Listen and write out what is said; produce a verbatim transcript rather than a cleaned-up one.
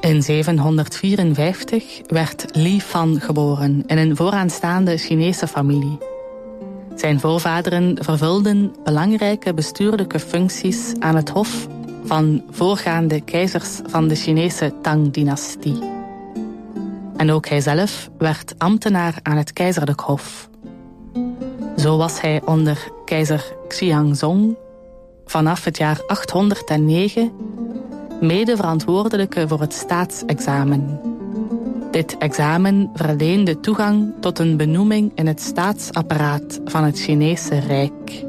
In zevenhonderdvierenvijftig werd Li Fan geboren in een vooraanstaande Chinese familie. Zijn voorvaderen vervulden belangrijke bestuurlijke functies aan het hof van voorgaande keizers van de Chinese Tang-dynastie. En ook hij zelf werd ambtenaar aan het keizerlijk hof. Zo was hij onder keizer Xianzong vanaf het jaar achthonderdnegen mede verantwoordelijke voor het staatsexamen. Dit examen verleende toegang tot een benoeming in het staatsapparaat van het Chinese Rijk.